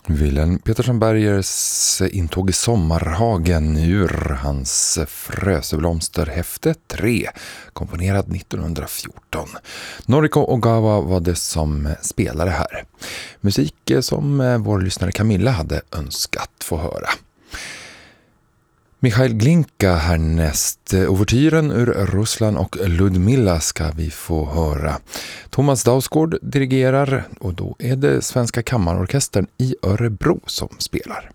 Wilhelm Petersson Bergers intåg i Sommarhagen ur hans Fröseblomster häfte 3, komponerad 1914. Noriko Ogawa var det som spelade här. Musik som vår lyssnare Camilla hade önskat få höra. Mikhail Glinka härnäst. Ouvertyren ur Ruslan och Ludmilla ska vi få höra. Thomas Dausgård dirigerar och då är det Svenska Kammarorkestern i Örebro som spelar.